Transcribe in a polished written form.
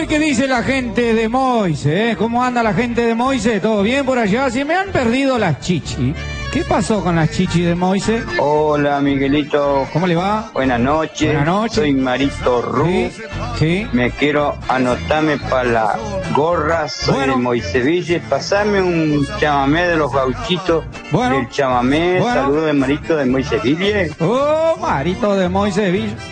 ¿y qué dice la gente de Moise? ¿Cómo anda la gente de Moise? ¿Todo bien por allá? Si me han perdido las chichi. ¿Qué pasó con las chichi de Moise? Hola, Miguelito. ¿Cómo le va? Buenas noches. Buenas noches. Soy Marito Ru. Sí, sí. Me quiero anotarme para la gorra. Soy de Moiseville. Pasame un chamamé de los gauchitos del chamamé. Bueno. Saludos de Marito de Moiseville. Oh, Marito de Moiseville.